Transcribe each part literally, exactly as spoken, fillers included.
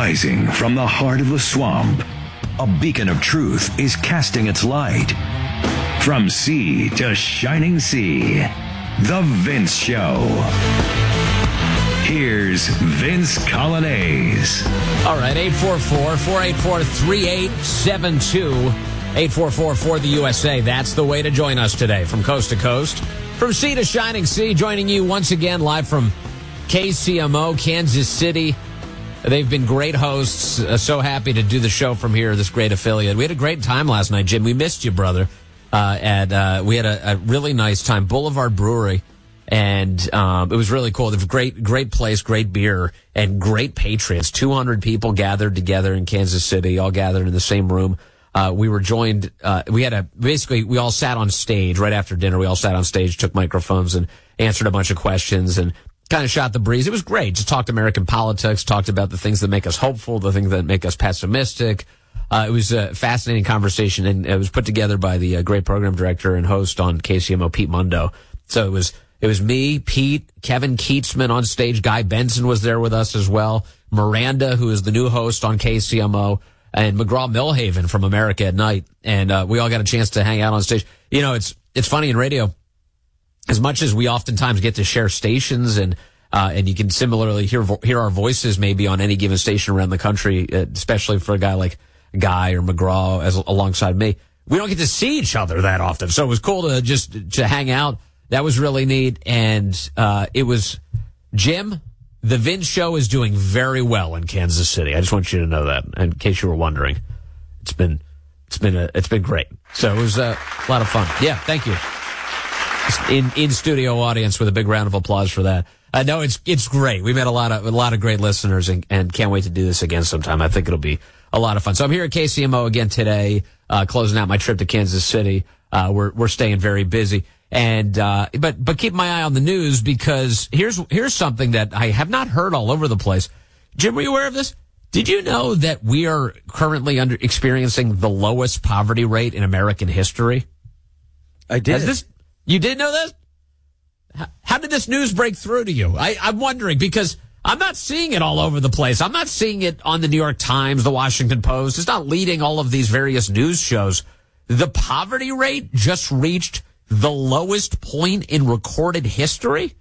Rising from the heart of the swamp, a beacon of truth is casting its light. From sea to shining sea, The Vince Show. Here's Vince Coglianese. All right, eight four four, four eight four, three eight seven two, eight four four for the U S A. That's the way to join us today from coast to coast. From sea to shining sea, joining you once again live from K C M O, Kansas City. They've been great hosts. Uh, so happy to do the show from here, this great affiliate. We had a great time last night, Jim. We missed you, brother. Uh, and uh, we had a, a really nice time. Boulevard Brewery. And um, it was really cool. It was a great, great place, great beer, and great Patriots. two hundred people gathered together in Kansas City, all gathered in the same room. Uh, we were joined, uh, we had a, basically, we all sat on stage right after dinner. We all sat on stage, took microphones, and answered a bunch of questions, and kind of shot the breeze. It was great. Just talked American politics, talked about the things that make us hopeful, the things that make us pessimistic. Uh, it was a fascinating conversation, and it was put together by the uh, great program director and host on K C M O, Pete Mundo. So it was, it was me, Pete, Kevin Keatsman on stage. Guy Benson was there with us as well. Miranda, who is the new host on K C M O, and McGraw-Milhaven from America at Night. And uh, we all got a chance to hang out on stage. You know, it's it's funny in radio, as much as we oftentimes get to share stations and uh, and you can similarly hear hear our voices maybe on any given station around the country, especially for a guy like Guy or McGraw as alongside me, we don't get to see each other that often. So it was cool to just to hang out. That was really neat. And uh, it was, Jim, the Vince Show is doing very well in Kansas City. I just want you to know that, in case you were wondering. It's been it's been a, it's been great. So it was uh, a lot of fun. Yeah, thank you. In in studio audience with a big round of applause for that. I know it's it's great. We met a lot of a lot of great listeners, and, and can't wait to do this again sometime. I think it'll be a lot of fun. So I'm here at K C M O again today, uh, closing out my trip to Kansas City. Uh, we're we're staying very busy, and uh, but but keep my eye on the news, because here's here's something that I have not heard all over the place. Jim, were you aware of this? Did you know that we are currently under experiencing the lowest poverty rate in American history? I did. Has this, you did know this? How, how did this news break through to you? I, I'm wondering, because I'm not seeing it all over the place. I'm not seeing it on the New York Times, the Washington Post. It's not leading all of these various news shows. The poverty rate just reached the lowest point in recorded history?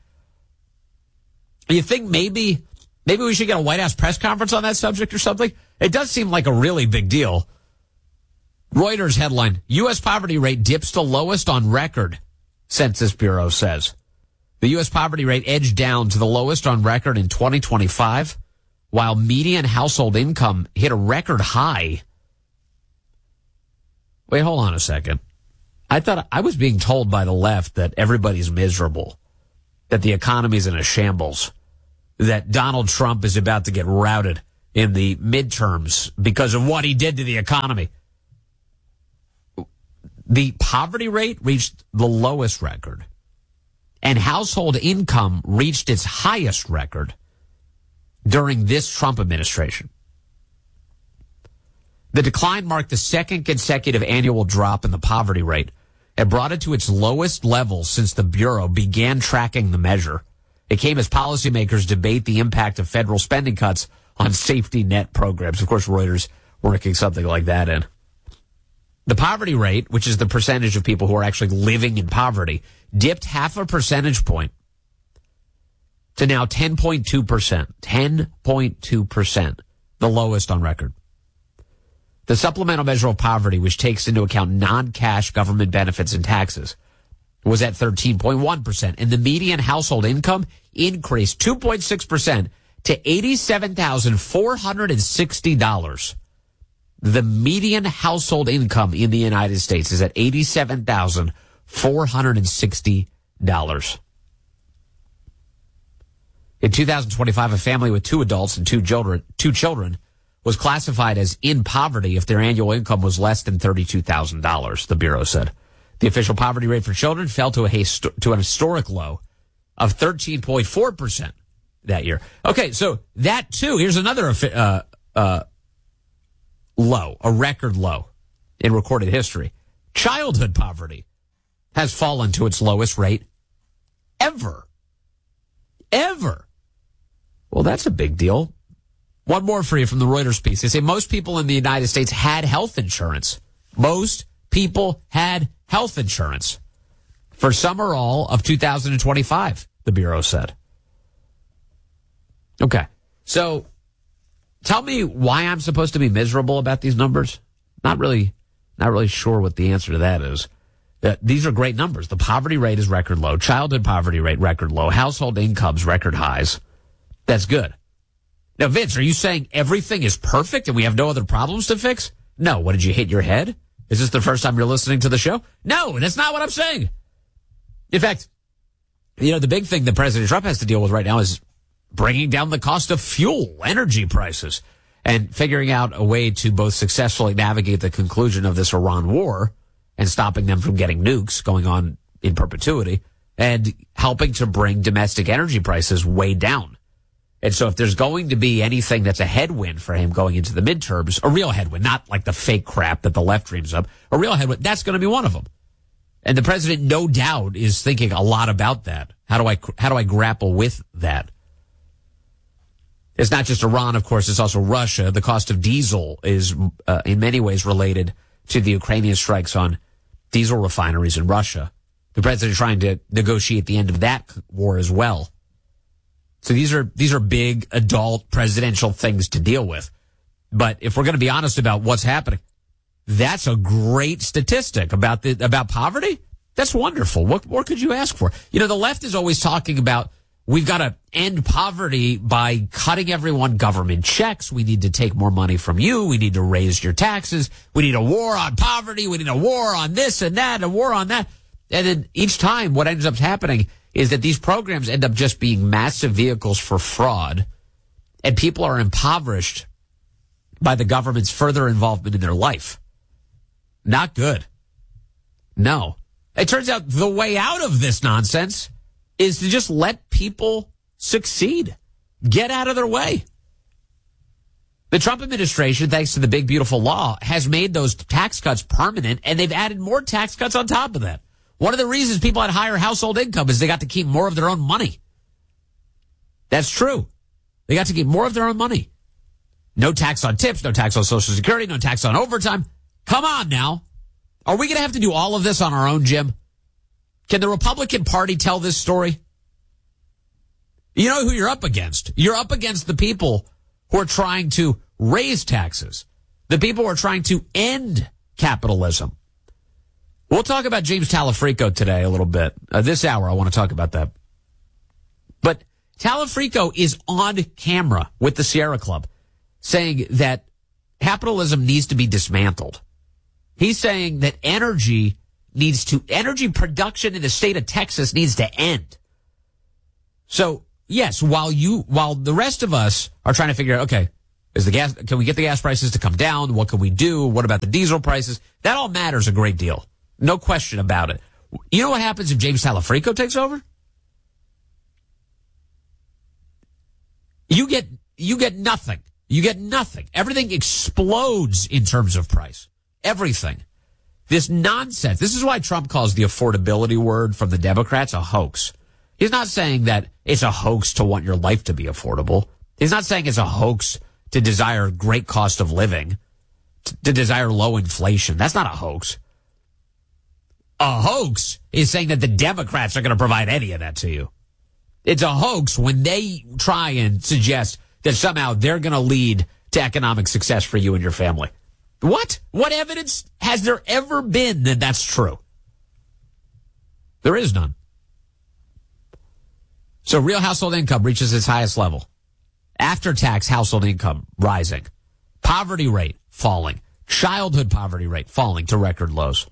You think maybe... Maybe we should get a White House press conference on that subject or something? It does seem like a really big deal. Reuters headline, U S poverty rate dips to lowest on record, Census Bureau says. The U S poverty rate edged down to the lowest on record in twenty twenty-five, while median household income hit a record high. Wait, hold on a second. I thought I was being told by the left that everybody's miserable, that the economy's in a shambles, that Donald Trump is about to get routed in the midterms because of what he did to the economy. The poverty rate reached the lowest record, and household income reached its highest record during this Trump administration. The decline marked the second consecutive annual drop in the poverty rate and brought it to its lowest level since the Bureau began tracking the measure. It came as policymakers debate the impact of federal spending cuts on safety net programs. Of course, Reuters working something like that in. The poverty rate, which is the percentage of people who are actually living in poverty, dipped half a percentage point to now ten point two percent. ten point two percent, the lowest on record. The supplemental measure of poverty, which takes into account non-cash government benefits and taxes, was at thirteen point one percent, and the median household income increased two point six percent to eighty-seven thousand four hundred sixty dollars. The median household income in the United States is at eighty-seven thousand four hundred sixty dollars. In two thousand twenty-five, a family with two adults and two children, two children was classified as in poverty if their annual income was less than thirty-two thousand dollars, the Bureau said. The official poverty rate for children fell to a to an historic low of thirteen point four percent that year. Okay, so that too, here's another uh, uh, low, a record low in recorded history. Childhood poverty has fallen to its lowest rate ever. Ever. Well, that's a big deal. One more for you from the Reuters piece. They say most people in the United States had health insurance. Most people had health insurance for some or all of two thousand twenty-five, the Bureau said. Okay. So tell me why I'm supposed to be miserable about these numbers. Not really, not really sure what the answer to that is. Uh, these are great numbers. The poverty rate is record low. Childhood poverty rate record low. Household incomes record highs. That's good. Now, Vince, are you saying everything is perfect and we have no other problems to fix? No. What, did you hit your head? Is this the first time you're listening to the show? No, that's not what I'm saying. In fact, you know, the big thing that President Trump has to deal with right now is bringing down the cost of fuel, energy prices, and figuring out a way to both successfully navigate the conclusion of this Iran war and stopping them from getting nukes going on in perpetuity and helping to bring domestic energy prices way down. And so if there's going to be anything that's a headwind for him going into the midterms, a real headwind, not like the fake crap that the left dreams up, a real headwind, that's going to be one of them. And the president, no doubt, is thinking a lot about that. How do I, how do I grapple with that? It's not just Iran, of course, it's also Russia. The cost of diesel is uh, in many ways related to the Ukrainian strikes on diesel refineries in Russia. The president is trying to negotiate the end of that war as well. So these are these are big adult presidential things to deal with. But if we're going to be honest about what's happening, that's a great statistic about the about poverty. That's wonderful. What more could you ask for? You know, the left is always talking about we've got to end poverty by cutting everyone government checks. We need to take more money from you. We need to raise your taxes. We need a war on poverty. We need a war on this and that, a war on that. And then each time what ends up happening is that these programs end up just being massive vehicles for fraud, and people are impoverished by the government's further involvement in their life. Not good. No. It turns out the way out of this nonsense is to just let people succeed. Get out of their way. The Trump administration, thanks to the big, beautiful law, has made those tax cuts permanent, and they've added more tax cuts on top of that. One of the reasons people had higher household income is they got to keep more of their own money. That's true. They got to keep more of their own money. No tax on tips, no tax on Social Security, no tax on overtime. Come on now. Are we going to have to do all of this on our own, Jim? Can the Republican Party tell this story? You know who you're up against. You're up against the people who are trying to raise taxes, the people who are trying to end capitalism. We'll talk about James Talafrico today a little bit. Uh, this hour, I want to talk about that. But Talafrico is on camera with the Sierra Club saying that capitalism needs to be dismantled. He's saying that energy needs to, energy production in the state of Texas needs to end. So, yes, while you, while the rest of us are trying to figure out, okay, is the gas, can we get the gas prices to come down? What can we do? What about the diesel prices? That all matters a great deal. No question about it. You know what happens if James Talafrico takes over? You get, you get nothing. You get nothing. Everything explodes in terms of price. Everything. This nonsense. This is why Trump calls the affordability word from the Democrats a hoax. He's not saying that it's a hoax to want your life to be affordable. He's not saying it's a hoax to desire great cost of living, to, to desire low inflation. That's not a hoax. A hoax is saying that the Democrats are going to provide any of that to you. It's a hoax when they try and suggest that somehow they're going to lead to economic success for you and your family. What? What evidence has there ever been that that's true? There is none. So real household income reaches its highest level. After-tax household income rising. Poverty rate falling. Childhood poverty rate falling to record lows.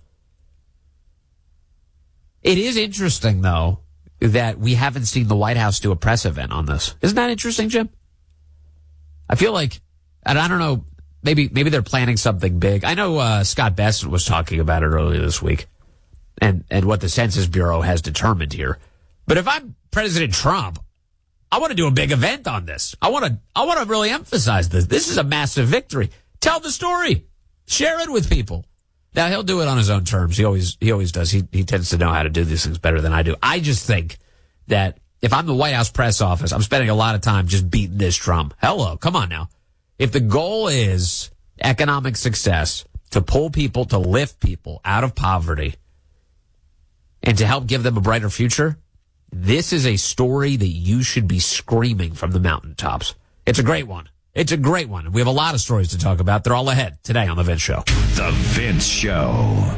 It is interesting, though, that we haven't seen the White House do a press event on this. Isn't that interesting, Jim? I feel like, and I don't know, maybe maybe they're planning something big. I know uh, Scott Bessent was talking about it earlier this week and, and what the Census Bureau has determined here. But if I'm President Trump, I want to do a big event on this. I want to I want to really emphasize this. This is a massive victory. Tell the story. Share it with people. Now, he'll do it on his own terms. He always he always does. He he tends to know how to do these things better than I do. I just think that if I'm the White House press office, I'm spending a lot of time just beating this drum. Hello, come on now. If the goal is economic success, to pull people, to lift people out of poverty, and to help give them a brighter future, this is a story that you should be screaming from the mountaintops. It's a great one. It's a great one. We have a lot of stories to talk about. They're all ahead today on The Vince Show. The Vince Show.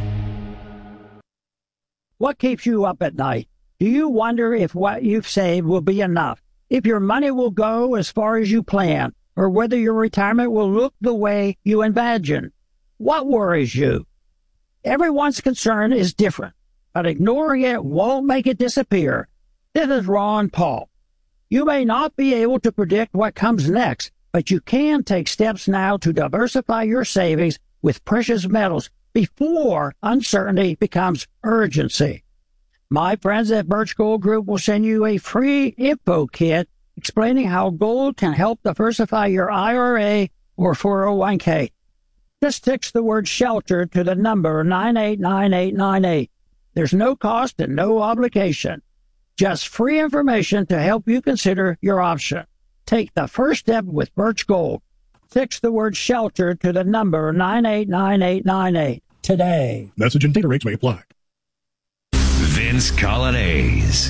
What keeps you up at night? Do you wonder if what you've saved will be enough? If your money will go as far as you plan? Or whether your retirement will look the way you imagine? What worries you? Everyone's concern is different, but ignoring it won't make it disappear. This is Ron Paul. You may not be able to predict what comes next, but you can take steps now to diversify your savings with precious metals before uncertainty becomes urgency. My friends at Birch Gold Group will send you a free info kit explaining how gold can help diversify your I R A or four oh one k. Just text the word SHELTER to the number nine eight nine eight nine eight. There's no cost and no obligation. Just free information to help you consider your option. Take the first step with Birch Gold. Text the word SHELTER to the number nine eight nine eight nine eight today. Message and data rates may apply. Vince Colonnese.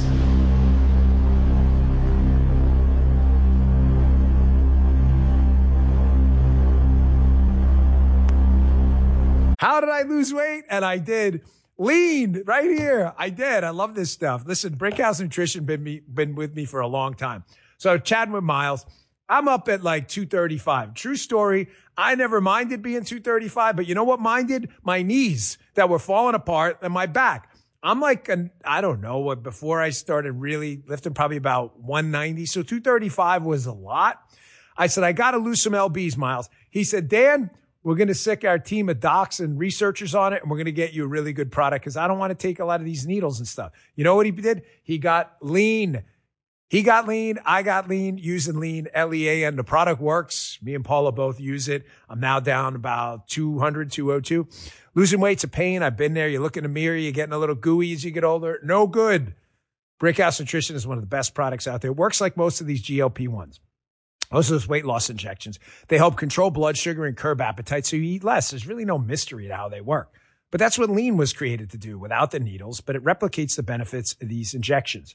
How did I lose weight? And I did. Lean right here. I did. I love this stuff. Listen, Brickhouse Nutrition been me been with me for a long time. So chatting with Miles, I'm up at like two thirty-five. True story. I never minded being two thirty-five, but you know what minded? My knees that were falling apart and my back. I'm like, an, I don't know what, before I started really lifting, probably about one ninety. So two thirty-five was a lot. I said, I got to lose some L Bs, Miles. He said, Dan, we're going to sick our team of docs and researchers on it, and we're going to get you a really good product because I don't want to take a lot of these needles and stuff. You know what he did? He got lean. He got lean. I got lean using lean, L E A N. The product works. Me and Paula both use it. I'm now down about two hundred, two oh two. Losing weight's a pain. I've been there. You look in the mirror, you're getting a little gooey as you get older. No good. Brickhouse Nutrition is one of the best products out there. It works like most of these G L P ones. Most of those weight loss injections. They help control blood sugar and curb appetite so you eat less. There's really no mystery to how they work. But that's what lean was created to do without the needles, but it replicates the benefits of these injections.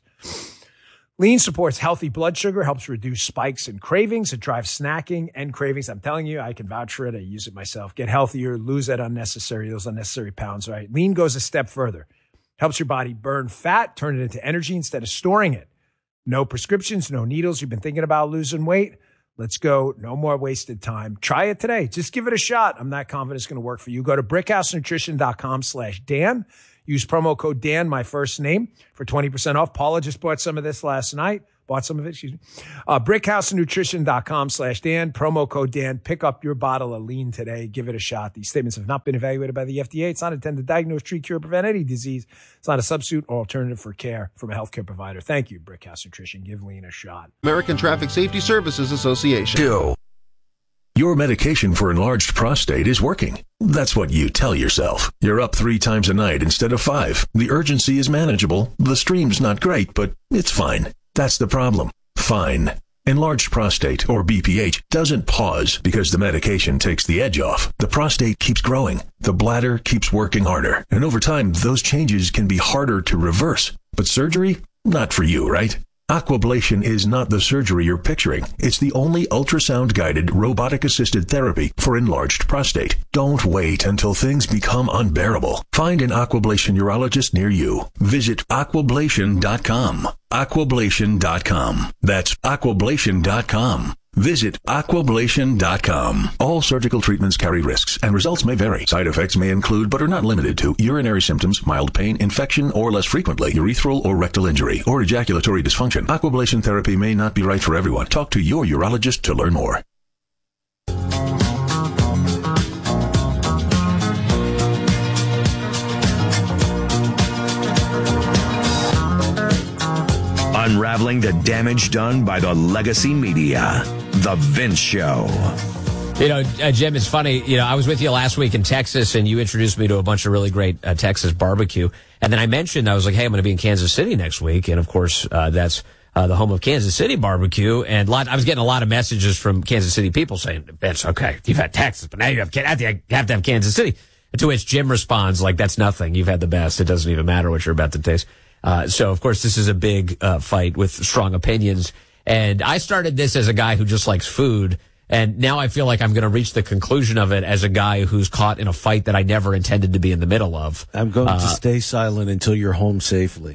Lean supports healthy blood sugar, helps reduce spikes and cravings. It drives snacking and cravings. I'm telling you, I can vouch for it. I use it myself. Get healthier, lose that unnecessary, those unnecessary pounds, right? Lean goes a step further. Helps your body burn fat, turn it into energy instead of storing it. No prescriptions, no needles. You've been thinking about losing weight? Let's go. No more wasted time. Try it today. Just give it a shot. I'm not confident it's going to work for you. Go to brickhousenutrition.com slash Dan. Use promo code Dan, my first name, for twenty percent off. Paula just bought some of this last night. Bought some of it, excuse me. Uh, brickhousenutrition.com slash Dan. Promo code Dan. Pick up your bottle of lean today. Give it a shot. These statements have not been evaluated by the F D A. It's not intended to diagnose, treat, cure, or prevent any disease. It's not a substitute or alternative for care from a healthcare provider. Thank you, Brickhouse Nutrition. Give lean a shot. American Traffic Safety Services Association. Two. Your medication for enlarged prostate is working. That's what you tell yourself. You're up three times a night instead of five. The urgency is manageable. The stream's not great, but it's fine. That's the problem. Fine. Enlarged prostate, or B P H, doesn't pause because the medication takes the edge off. The prostate keeps growing. The bladder keeps working harder. And over time, those changes can be harder to reverse. But surgery? Not for you, right? Aquablation is not the surgery you're picturing. It's the only ultrasound-guided, robotic-assisted therapy for enlarged prostate. Don't wait until things become unbearable. Find an Aquablation urologist near you. Visit aquablation dot com. aquablation dot com. That's aquablation dot com. Visit aquablation dot com. All surgical treatments carry risks, and results may vary. Side effects may include, but are not limited to, urinary symptoms, mild pain, infection, or less frequently, urethral or rectal injury, or ejaculatory dysfunction. Aquablation therapy may not be right for everyone. Talk to your urologist to learn more. Unraveling the damage done by the legacy media. The Vince Show. You know, uh, Jim, it's funny. You know, I was with you last week in Texas, and you introduced me to a bunch of really great uh, Texas barbecue. And then I mentioned, I was like, hey, I'm going to be in Kansas City next week. And, of course, uh, that's uh, the home of Kansas City barbecue. And a lot, I was getting a lot of messages from Kansas City people saying, Vince, okay, you've had Texas, but now you have, you have to have Kansas City. To which Jim responds like, that's nothing. You've had the best. It doesn't even matter what you're about to taste. Uh, so, of course, this is a big uh, fight with strong opinions. And I started this as a guy who just likes food. And now I feel like I'm going to reach the conclusion of it as a guy who's caught in a fight that I never intended to be in the middle of. I'm going uh, to stay silent until you're home safely.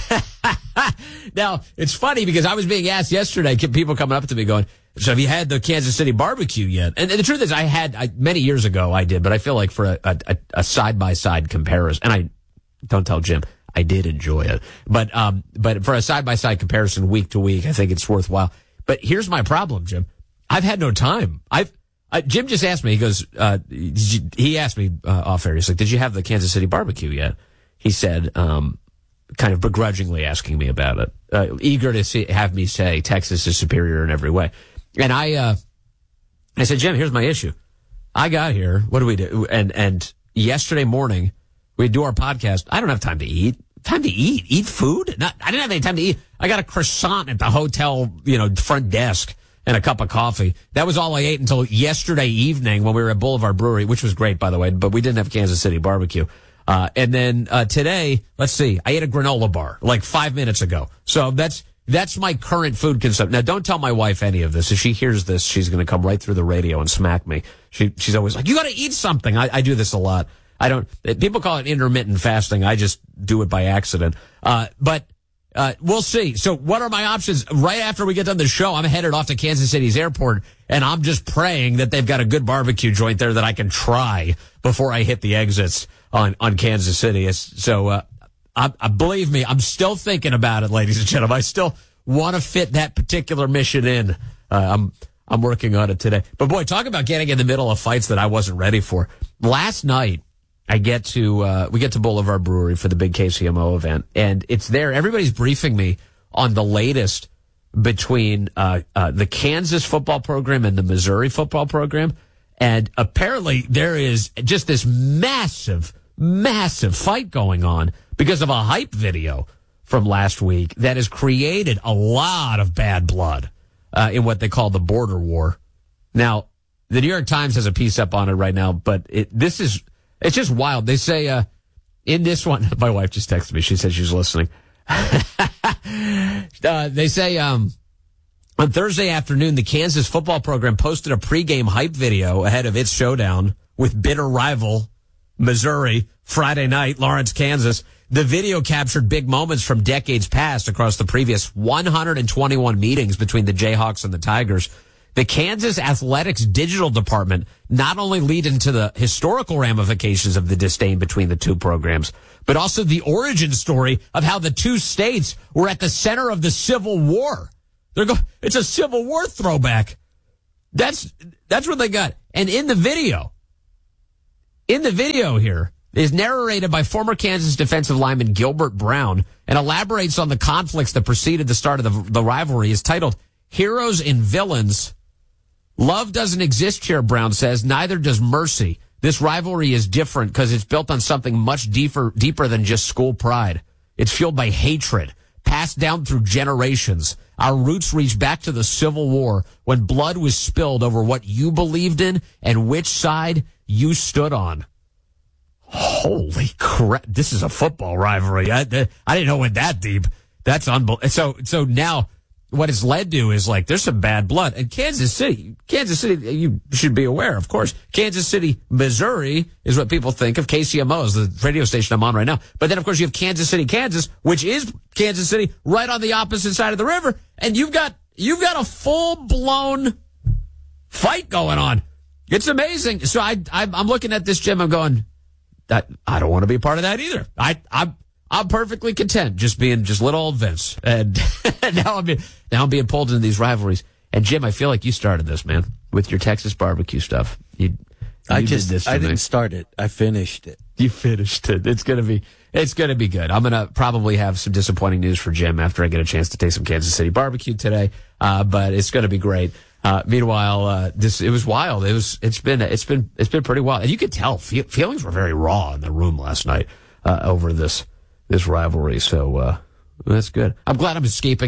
Now, it's funny because I was being asked yesterday, people coming up to me going, so have you had the Kansas City barbecue yet? And, and the truth is, I had, I, many years ago I did, but I feel like for a, a, a side-by-side comparison, and I, don't tell Jim, I did enjoy it. But, um, but for a side-by-side comparison week to week, I think it's worthwhile. But here's my problem, Jim. I've had no time. I've, I, Jim just asked me, he goes, uh, did you, he asked me, uh, off air, he's like, did you have the Kansas City barbecue yet? He said, um, kind of begrudgingly asking me about it, uh, eager to see, have me say Texas is superior in every way. And I, uh, I said, Jim, here's my issue. I got here. What do we do? And, and yesterday morning we do our podcast. I don't have time to eat. Time to eat, eat food. Not, I didn't have any time to eat. I got a croissant at the hotel, you know, front desk and a cup of coffee. That was all I ate until yesterday evening when we were at Boulevard Brewery, which was great, by the way, but we didn't have Kansas City barbecue. Uh, and then, uh, today, let's see, I ate a granola bar like five minutes ago. So that's, That's my current food consumption. Now, don't tell my wife any of this. If she hears this, she's going to come right through the radio and smack me. She, she's always like, you got to eat something. I, I do this a lot. I don't, people call it intermittent fasting. I just do it by accident. Uh, but, uh, we'll see. So what are my options? Right after we get done the show, I'm headed off to Kansas City's airport and I'm just praying that they've got a good barbecue joint there that I can try before I hit the exits on, on Kansas City. So, uh, I, I believe me, I'm still thinking about it, ladies and gentlemen. I still want to fit that particular mission in. Uh, I'm I'm working on it today. But boy, talk about getting in the middle of fights that I wasn't ready for. Last night, I get to uh, we get to Boulevard Brewery for the big K C M O event, and it's there. Everybody's briefing me on the latest between uh, uh, the Kansas football program and the Missouri football program, and apparently there is just this massive, massive fight going on because of a hype video from last week that has created a lot of bad blood uh, in what they call the border war. Now, the New York Times has a piece up on it right now, but it, this is, it's just wild. They say uh, in this one, my wife just texted me. She said she's listening. uh, they say um, on Thursday afternoon, the Kansas football program posted a pregame hype video ahead of its showdown with bitter rival Missouri Friday night, Lawrence, Kansas. The video captured big moments from decades past across the previous one hundred twenty-one meetings between the Jayhawks and the Tigers. The Kansas Athletics digital department not only lead into the historical ramifications of the disdain between the two programs, but also the origin story of how the two states were at the center of the Civil War. They're go- it's a Civil War throwback. That's, that's what they got. And in the video, in the video here, is narrated by former Kansas defensive lineman Gilbert Brown and elaborates on the conflicts that preceded the start of the, the rivalry. Is titled Heroes and Villains. Love doesn't exist here, Brown says. Neither does mercy. This rivalry is different because it's built on something much deeper, deeper than just school pride. It's fueled by hatred, passed down through generations. Our roots reach back to the Civil War when blood was spilled over what you believed in and which side you stood on. Holy crap. This is a football rivalry. I, I didn't know it went that deep. That's unbelievable. So, so now what it's led to is like, there's some bad blood. And Kansas City, Kansas City, you should be aware, of course. Kansas City, Missouri is what people think of. K C M O is the radio station I'm on right now. But then, of course, you have Kansas City, Kansas, which is Kansas City right on the opposite side of the river. And you've got, you've got a full blown fight going on. It's amazing. So I, I I'm looking at this, Jim. I'm going, that I don't want to be a part of that either. I, I'm, I'm perfectly content just being just little old Vince. And now I'm being, now I'm being pulled into these rivalries. And Jim, I feel like you started this, man, with your Texas barbecue stuff. You, you I just, did this I me. didn't start it. I finished it. You finished it. It's going to be, it's going to be good. I'm going to probably have some disappointing news for Jim after I get a chance to taste some Kansas City barbecue today. Uh, but it's going to be great. Uh, meanwhile, uh, this, it was wild. It was, it's been, it's been, it's been pretty wild. And you could tell fe- feelings were very raw in the room last night, uh, over this, this rivalry. So, uh, that's good. I'm glad I'm escaping it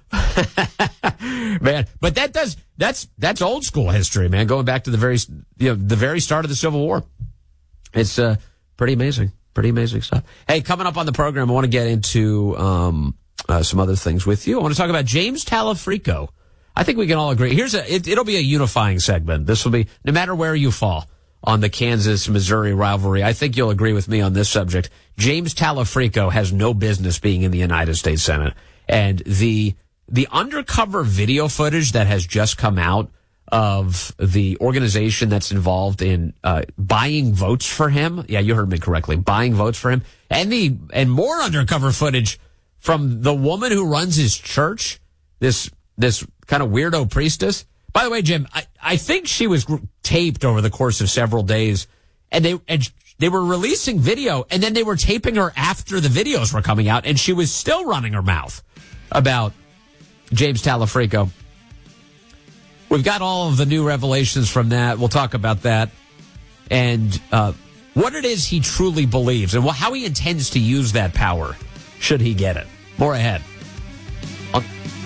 Man, but that does that's that's old school history, man. Going back to the very you know the very start of the Civil War. It's uh, pretty amazing, pretty amazing stuff. Hey, coming up on the program, I want to get into um, uh, some other things with you. I want to talk about James Talafrico. I think we can all agree. Here's a it, it'll be a unifying segment. This will be no matter where you fall on the Kansas-Missouri rivalry. I think you'll agree with me on this subject. James Talafrico has no business being in the United States Senate. And the the undercover video footage that has just come out of the organization that's involved in uh, buying votes for him. Yeah, you heard me correctly. Buying votes for him. And the and more undercover footage from the woman who runs his church, this this kind of weirdo priestess. By the way, Jim, I, I think she was taped over the course of several days, and they and they were releasing video, and then they were taping her after the videos were coming out, and she was still running her mouth about James Talafrico. We've got all of the new revelations from that. We'll talk about that and uh, what it is he truly believes and how he intends to use that power should he get it. More ahead. I'll-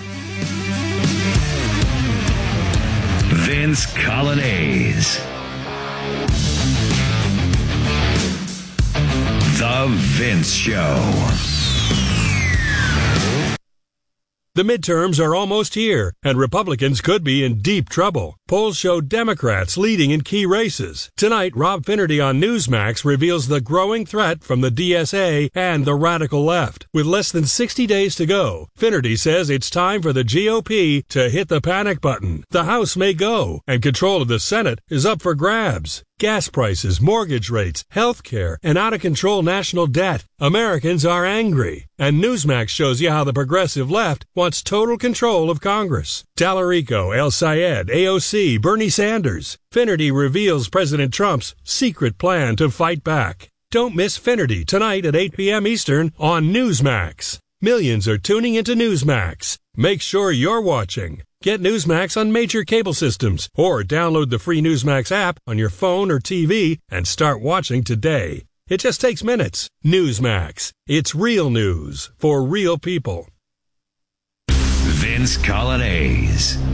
Vince Colonnese. The Vince Show. The midterms are almost here, and Republicans could be in deep trouble. Polls show Democrats leading in key races. Tonight, Rob Finnerty on Newsmax reveals the growing threat from the D S A and the radical left. With less than sixty days to go, Finnerty says it's time for the G O P to hit the panic button. The House may go, and control of the Senate is up for grabs. Gas prices, mortgage rates, health care, and out-of-control national debt. Americans are angry. And Newsmax shows you how the progressive left wants total control of Congress. Talarico, El Sayed, A O C, Bernie Sanders. Finnerty reveals President Trump's secret plan to fight back. Don't miss Finnerty tonight at eight p.m. Eastern on Newsmax. Millions are tuning into Newsmax. Make sure you're watching. Get Newsmax on major cable systems or download the free Newsmax app on your phone or T V and start watching today. It just takes minutes. Newsmax. It's real news for real people. Vince Colonnese.